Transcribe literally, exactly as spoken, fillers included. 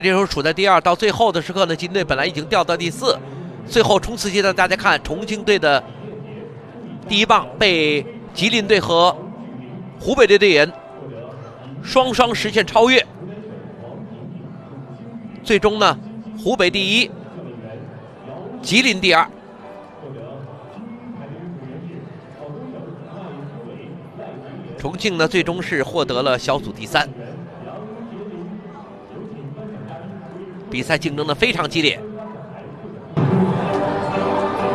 这时候处在第二，到最后的时刻呢，金队本来已经掉到第四，最后冲刺阶段，大家看重庆队的第一棒被吉林队和湖北队队员双双实现超越，最终呢，湖北第一，吉林第二。重庆呢，最终是获得了小组第三。比赛竞争的非常激烈。